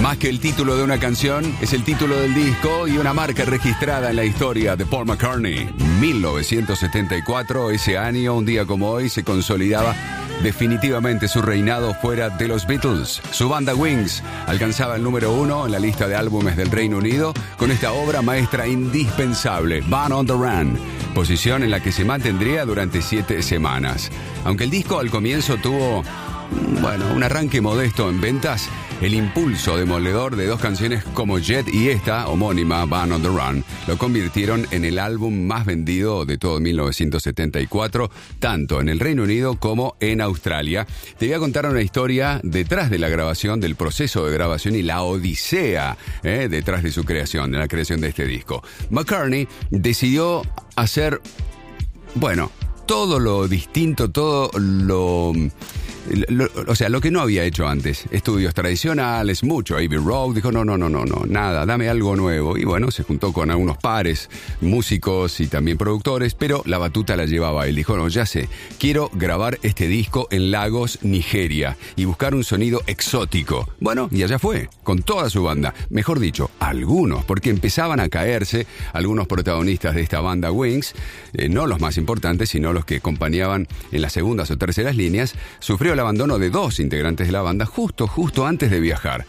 Más que el título de una canción, es el título del disco y una marca registrada en la historia de Paul McCartney. 1974, ese año, un día como hoy, se consolidaba definitivamente su reinado fuera de los Beatles. Su banda Wings alcanzaba el número 1 en la lista de álbumes del Reino Unido con esta obra maestra indispensable, Born on the Run, posición en la que se mantendría durante 7 semanas. Aunque el disco al comienzo tuvo, un arranque modesto en ventas, el impulso demoledor de 2 canciones como Jet y esta, homónima, Born on the Run, lo convirtieron en el álbum más vendido de todo 1974, tanto en el Reino Unido como en Australia. Te voy a contar una historia detrás de la grabación, del proceso de grabación y la odisea detrás de su creación, de la creación de este disco. McCartney decidió hacer, todo lo distinto, todo lo que no había hecho antes. Estudios tradicionales, mucho Abbey Road. Dijo, no, nada, dame algo nuevo. Y se juntó con algunos pares, músicos y también productores, pero la batuta la llevaba él. Dijo, ya sé, quiero grabar este disco en Lagos, Nigeria, y buscar un sonido exótico. Y allá fue, con toda su banda. Mejor dicho, algunos, porque empezaban a caerse algunos protagonistas de esta banda Wings, no los más importantes, sino los que acompañaban en las segundas o terceras líneas. Sufrió el abandono de 2 integrantes de la banda justo antes de viajar.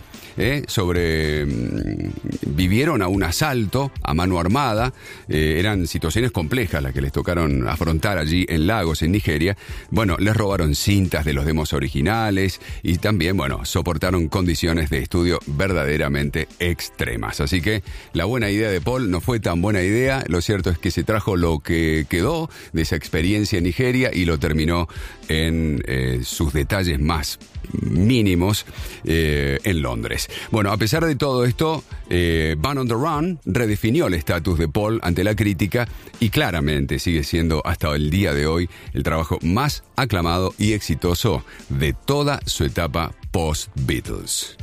Vivieron a un asalto a mano armada. Eran situaciones complejas las que les tocaron afrontar allí en Lagos, en Nigeria. Les robaron cintas de los demos originales y también, soportaron condiciones de estudio verdaderamente extremas. Así que la buena idea de Paul no fue tan buena idea. Lo cierto es que se trajo lo que quedó de esa experiencia en Nigeria y lo terminó en sus detalles más mínimos en Londres. A pesar de todo esto, Born on the Run redefinió el estatus de Paul ante la crítica y claramente sigue siendo hasta el día de hoy el trabajo más aclamado y exitoso de toda su etapa post-Beatles.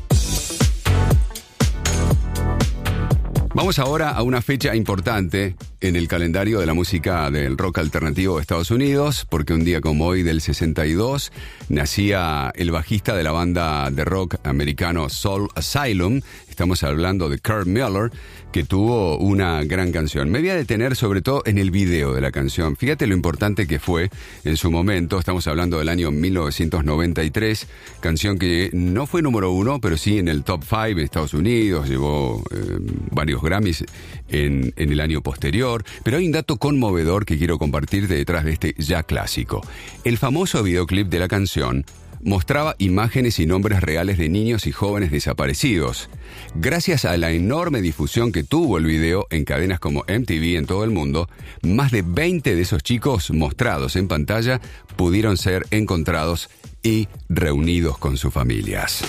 Vamos ahora a una fecha importante en el calendario de la música del rock alternativo de Estados Unidos, porque un día como hoy del 62 nacía el bajista de la banda de rock americano Soul Asylum. Estamos hablando de Kurt Miller, que tuvo una gran canción. Me voy a detener sobre todo en el video de la canción. Fíjate lo importante que fue en su momento. Estamos hablando del año 1993, canción que no fue número 1, pero sí en el top 5 de Estados Unidos. Llevó varios Grammys en el año posterior. Pero hay un dato conmovedor que quiero compartirte detrás de este ya clásico. El famoso videoclip de la canción mostraba imágenes y nombres reales de niños y jóvenes desaparecidos. Gracias a la enorme difusión que tuvo el video en cadenas como MTV en todo el mundo, más de 20 de esos chicos mostrados en pantalla pudieron ser encontrados y reunidos con sus familias.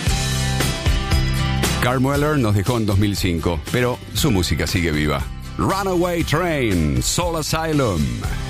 Kurt Miller nos dejó en 2005, pero su música sigue viva. Runaway Train, Soul Asylum.